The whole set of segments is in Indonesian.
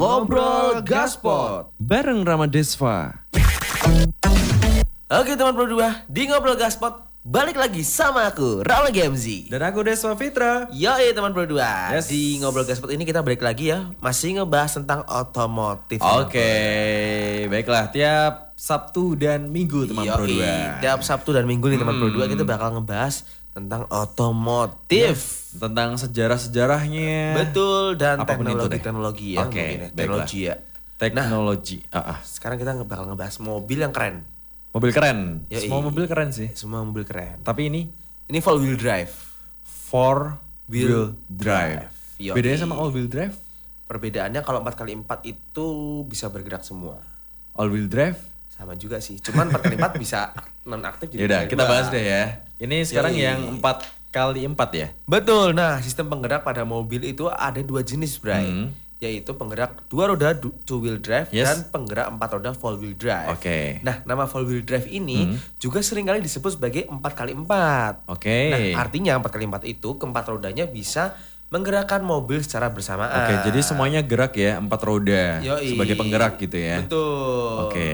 Ngobrol Gaspot bareng Ramadesva. Oke teman berdua, di Ngobrol Gaspot balik lagi sama aku, Rama Gemzi. Dan aku Deswa Fitra. Yoi teman berdua, Yes. di Ngobrol Gaspot ini kita balik lagi ya, masih ngebahas tentang otomotif. Oke, baiklah, tiap Sabtu dan Minggu teman Yoi, berdua. tiap Sabtu dan Minggu nih teman berdua kita bakal ngebahas tentang otomotif. Tentang sejarah-sejarahnya. Betul, dan Apapun itu deh. teknologi ya. Oke, mungkin ya, baiklah. teknologi ya. Teknologi. Sekarang kita bakal ngebahas mobil yang keren. Mobil keren. Yoi. Semua mobil keren sih. Semua mobil keren. Tapi ini Ini full wheel drive. four wheel drive. Yoi. Bedanya sama all wheel drive? Perbedaannya kalau 4x4 itu bisa bergerak semua. All wheel drive? Sama juga sih. Cuman 4x4 bisa non-aktif jadi Yaudah, bisa kita dua. bahas deh ya. Ini sekarang Yoi. yang 4x4 ya. Betul. Nah, sistem penggerak pada mobil itu ada dua jenis, Bray. Yaitu penggerak dua roda two wheel drive Yes. dan penggerak empat roda four wheel drive. Oke. Nah, nama four wheel drive ini juga seringkali disebut sebagai 4x4. Oke. Nah, artinya 4x4 itu keempat rodanya bisa menggerakkan mobil secara bersamaan. Oke, jadi semuanya gerak ya, 4 roda Yoi. sebagai penggerak gitu ya. Betul. Oke.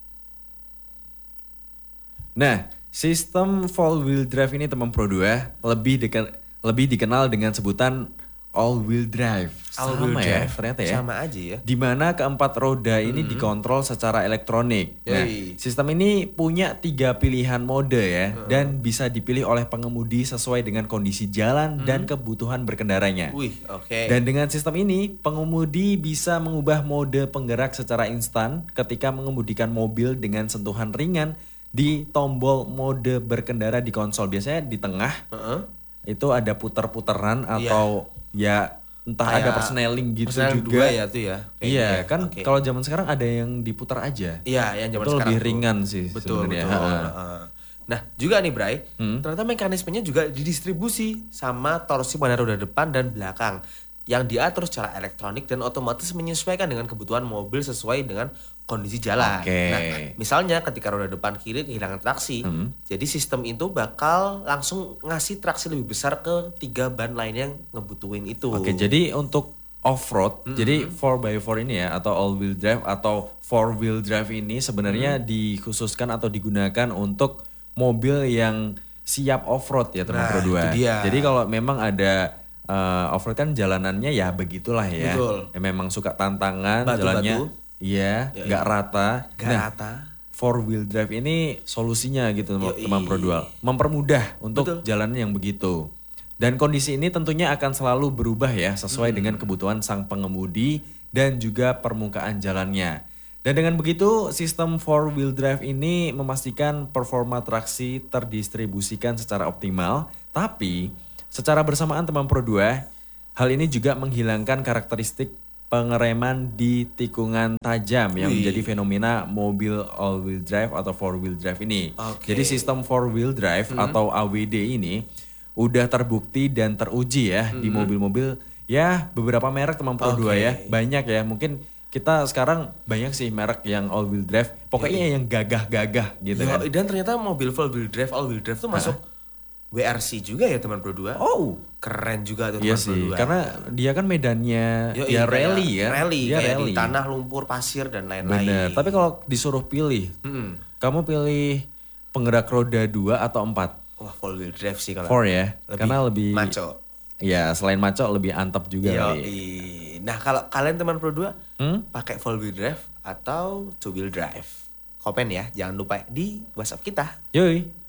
Nah, sistem four wheel drive ini teman Pro 2 lebih dikenal dengan sebutan all wheel drive. All Sama wheel ya, drive. ternyata ya. Sama aja ya. Di mana keempat roda ini dikontrol secara elektronik. Nah, Yoi. sistem ini punya 3 pilihan mode ya, dan bisa dipilih oleh pengemudi sesuai dengan kondisi jalan dan kebutuhan berkendaranya. Wih, oke. Dan dengan sistem ini, pengemudi bisa mengubah mode penggerak secara instan ketika mengemudikan mobil dengan sentuhan ringan di tombol mode berkendara di konsol. Biasanya di tengah Heeh. itu ada puter-puteran atau ya entah ada Kayak persneling gitu persneling juga. dua ya tuh ya. Iya, Kayaknya. kan Oke. kalau zaman sekarang ada yang diputar aja. Iya, yang zaman Itu sekarang lebih tuh. ringan sih Betul, sebenarnya. betul. Ha-ha. Heeh. Nah, juga nih Bray, ternyata mekanismenya juga didistribusi sama torsi pada roda depan dan belakang yang diatur secara elektronik dan otomatis menyesuaikan dengan kebutuhan mobil sesuai dengan kondisi jalan. Oke. Nah, misalnya ketika roda depan kiri kehilangan traksi, jadi sistem itu bakal langsung ngasih traksi lebih besar ke 3 ban lain yang ngebutuhin itu. Oke, jadi untuk off-road, jadi 4x4 ini ya, atau all-wheel drive atau four-wheel drive ini sebenarnya dikhususkan atau digunakan untuk mobil yang siap off-road ya teman Nah, Pro 2. itu dia. Jadi kalau memang ada off-road kan jalanannya ya begitulah ya. Betul. Ya memang suka tantangan Batu-batu. jalannya. Iya, nggak rata. Gak Nah, rata. four wheel drive ini solusinya gitu Yoi. teman Pro 2. Mempermudah untuk jalan yang begitu. Dan kondisi ini tentunya akan selalu berubah ya sesuai dengan kebutuhan sang pengemudi dan juga permukaan jalannya. Dan dengan begitu sistem four wheel drive ini memastikan performa traksi terdistribusikan secara optimal, tapi secara bersamaan teman Pro 2, hal ini juga menghilangkan karakteristik pengereman di tikungan tajam yang menjadi fenomena mobil all wheel drive atau four wheel drive ini. Oke. Jadi sistem four wheel drive atau AWD ini udah terbukti dan teruji ya di mobil-mobil ya beberapa merek teman Pro 2 ya. Banyak ya, mungkin kita sekarang banyak sih merek yang all wheel drive. Pokoknya yang gagah-gagah gitu kan. Dan ternyata mobil full wheel drive, all wheel drive tuh masuk WRC juga ya teman Pro 2. Oh, Keren juga tuh iya teman Pro sih, 2. karena dia kan medannya Yoi, ya kayak rally ya. Rally, Dia kayak rally. di tanah, lumpur, pasir dan lain-lain. Bener, tapi kalau disuruh pilih, kamu pilih penggerak roda 2 atau 4? Wah, full wheel drive sih kalau. 4 ya, karena lebih maco. Ya, selain maco lebih antep juga kali. Yoi. Nah, kalau kalian teman Pro 2 pakai full wheel drive atau two wheel drive? Komen ya, jangan lupa di WhatsApp kita. Yoi.